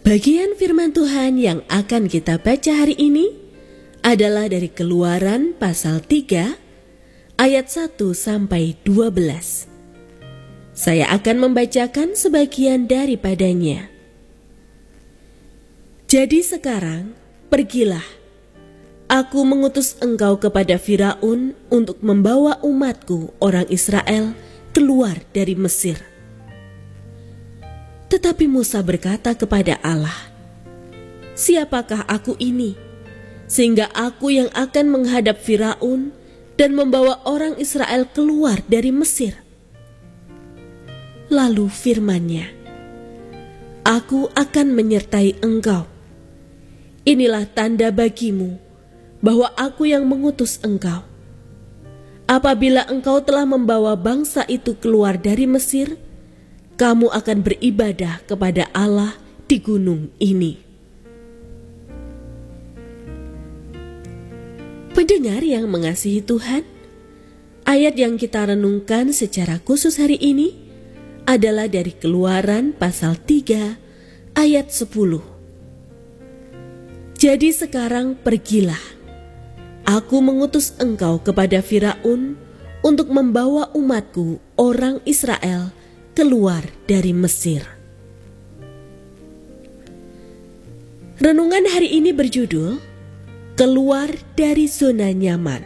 Bagian firman Tuhan yang akan kita baca hari ini adalah dari Keluaran pasal 3 ayat 1 sampai 12. Saya akan membacakan sebagian daripadanya. Jadi sekarang pergilah, aku mengutus engkau kepada Firaun untuk membawa umatku orang Israel keluar dari Mesir. Tetapi Musa berkata kepada Allah, siapakah aku ini, sehingga aku yang akan menghadap Firaun dan membawa orang Israel keluar dari Mesir? Lalu firman-Nya, aku akan menyertai engkau. Inilah tanda bagimu bahwa aku yang mengutus engkau. Apabila engkau telah membawa bangsa itu keluar dari Mesir, kamu akan beribadah kepada Allah di gunung ini. Pendengar yang mengasihi Tuhan, ayat yang kita renungkan secara khusus hari ini adalah dari Keluaran pasal 3 ayat 10. Jadi sekarang pergilah, aku mengutus engkau kepada Firaun untuk membawa umatku orang Israel keluar dari Mesir. Renungan hari ini berjudul Keluar dari Zona Nyaman.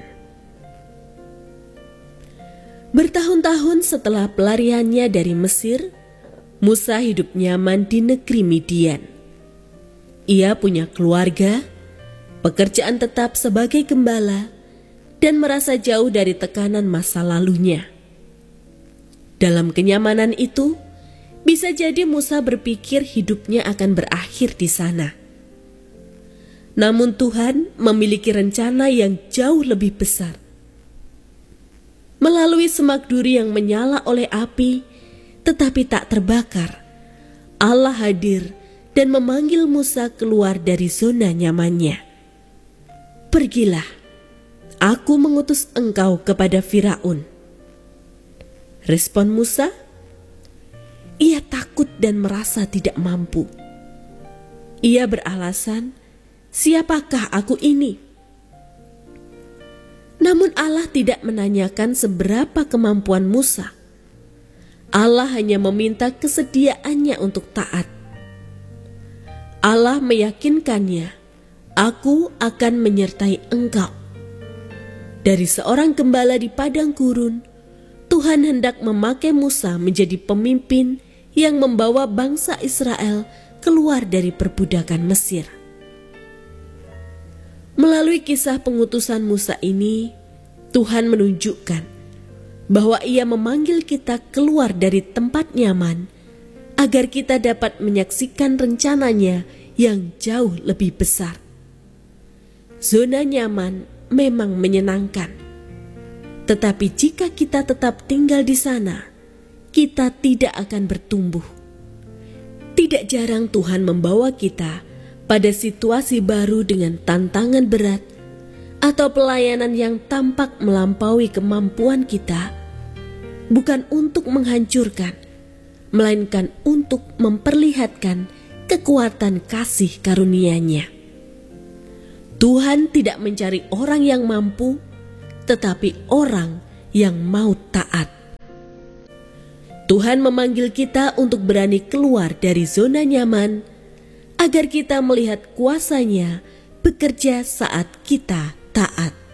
Bertahun-tahun setelah pelariannya dari Mesir, Musa hidup nyaman di negeri Midian. Ia punya keluarga, pekerjaan tetap sebagai gembala, dan merasa jauh dari tekanan masa lalunya. Dalam kenyamanan itu, bisa jadi Musa berpikir hidupnya akan berakhir di sana. Namun Tuhan memiliki rencana yang jauh lebih besar. Melalui semak duri yang menyala oleh api, tetapi tak terbakar, Allah hadir dan memanggil Musa keluar dari zona nyamannya. Pergilah, aku mengutus engkau kepada Firaun. Respon Musa, ia takut dan merasa tidak mampu. Ia beralasan, siapakah aku ini? Namun Allah tidak menanyakan seberapa kemampuan Musa. Allah hanya meminta kesediaannya untuk taat. Allah meyakinkannya, aku akan menyertai engkau. Dari seorang gembala di padang gurun, Tuhan hendak memakai Musa menjadi pemimpin yang membawa bangsa Israel keluar dari perbudakan Mesir. Melalui kisah pengutusan Musa ini, Tuhan menunjukkan bahwa Ia memanggil kita keluar dari tempat nyaman agar kita dapat menyaksikan rencananya yang jauh lebih besar. Zona nyaman memang menyenangkan. Tetapi jika kita tetap tinggal di sana, kita tidak akan bertumbuh. Tidak jarang Tuhan membawa kita pada situasi baru dengan tantangan berat atau pelayanan yang tampak melampaui kemampuan kita, bukan untuk menghancurkan, melainkan untuk memperlihatkan kekuatan kasih karunia-Nya. Tuhan tidak mencari orang yang mampu, tetapi orang yang mau taat. Tuhan memanggil kita untuk berani keluar dari zona nyaman, agar kita melihat kuasa-Nya bekerja saat kita taat.